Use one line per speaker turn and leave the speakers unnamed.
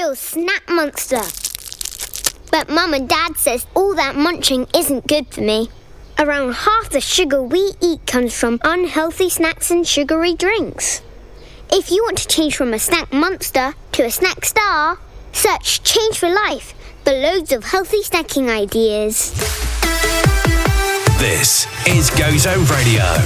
real snack monster. But Mum and Dad says all that munching isn't good for me. Around half the sugar we eat comes from unhealthy snacks and sugary drinks. If you want to change from a snack monster to a snack star, search Change for Life for loads of healthy snacking ideas.
This is Go Zone Radio.